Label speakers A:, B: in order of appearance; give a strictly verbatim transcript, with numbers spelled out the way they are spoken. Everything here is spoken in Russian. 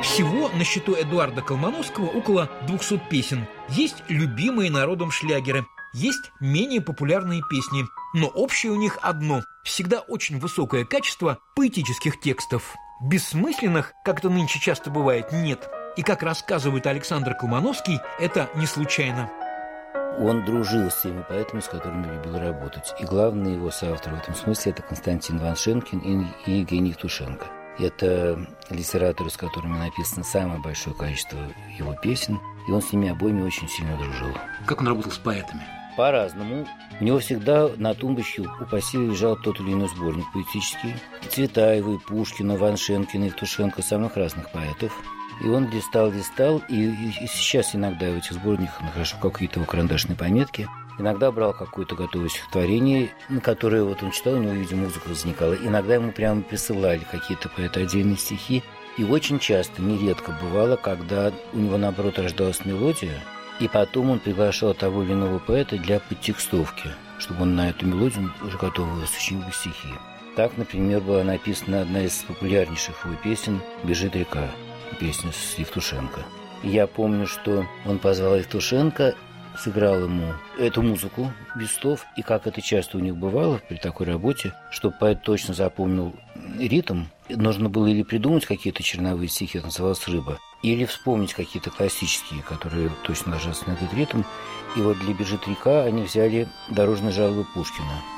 A: Всего на счету Эдуарда Колмановского около двухсот песен. Есть любимые народом шлягеры, есть менее популярные песни, но общее у них одно – всегда очень высокое качество поэтических текстов. Бессмысленных, как это нынче часто бывает, нет. И, как рассказывает Александр Колмановский, это не случайно.
B: Он дружил с теми поэтами, с которыми любил работать. И главный его соавтор в этом смысле – это Константин Ваншенкин и Евгений Евтушенко. Это литераторы, с которыми написано самое большое количество его песен, и он с ними обоими очень сильно дружил.
C: Как он работал с поэтами?
B: По-разному. У него всегда на тумбочке у пассива лежал тот или иной сборник поэтический. Цветаева, Пушкина, Ваншенкина, Евтушенко, самых разных поэтов. И он листал, листал, и, и, и сейчас иногда в этих сборниках нахожу какие-то его карандашные пометки. Иногда брал какое-то готовое стихотворение, на которое вот он читал, у него, видимо, музыка возникала. Иногда ему прямо присылали какие-то поэты отдельные стихи. И очень часто, нередко бывало, когда у него, наоборот, рождалась мелодия, и потом он приглашал того или иного поэта для подтекстовки, чтобы он на эту мелодию уже готовый сочинил бы стихи. Так, например, была написана одна из популярнейших его песен «Бежит река», песня с Евтушенко. И я помню, что он позвал Евтушенко, сыграл ему эту музыку без слов, и как это часто у них бывало при такой работе, чтобы поэт точно запомнил ритм, нужно было или придумать какие-то черновые стихи, это называлось «Рыба», или вспомнить какие-то классические, которые точно ложатся на этот ритм. И вот для «Бежит река» они взяли «Дорожные жалобы» Пушкина.